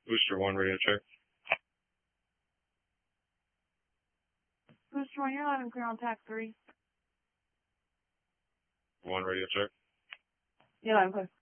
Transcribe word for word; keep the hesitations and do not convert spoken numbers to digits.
Booster one, radio check. Booster one, you're live and clear on pack three. One, radio check. You're live and clear.